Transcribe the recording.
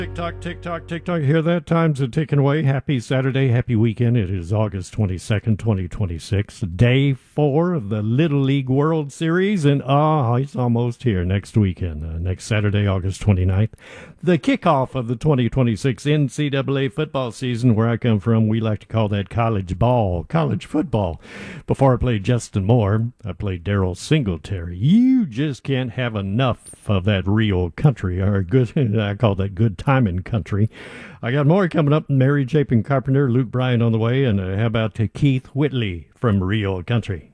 Tick tock, tick tock. Hear that? Time's a ticking away. Happy Saturday, happy weekend. It is August 22nd, 2026, day 4 of the Little League World Series. And it's almost here next weekend, next Saturday, August 29th. The kickoff of the 2026 NCAA football season. Where I come from, we like to call that college ball, college football. Before I played Justin Moore, I played Darryl Singletary. You just can't have enough of that real country, or good, I call that good timing country. I got more coming up. Mary Chapin Carpenter, Luke Bryan on the way, and how about Keith Whitley from Real Country?